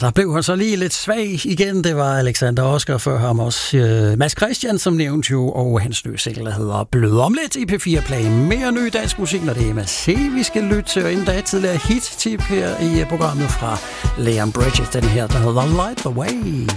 der blev han så lige lidt svag igen. Det var Alexander Oscar, før ham også Mads Christian, som nævnte jo, og hans nye single, der hedder Blød Omlet i P4 Play. Mere ny dansk musik, når det er MAC, vi skal lytte til, og inden der er tidligere hit-tip her i programmet fra Leon Bridges, den her, der hedder Light the Way.